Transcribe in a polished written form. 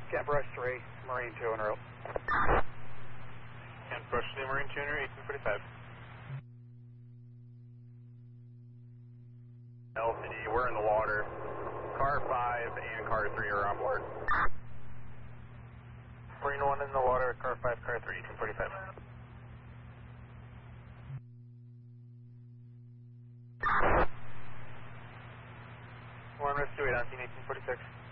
Cat Brush 3, Marine 2 en route. Cat Brush 3, Marine 2 en route, 1845. LCD, we're in the water. Car 5 and car 3 are on board. Marine 1 in the water, car 5, car 3, 1845. One rescue 8 on 1846.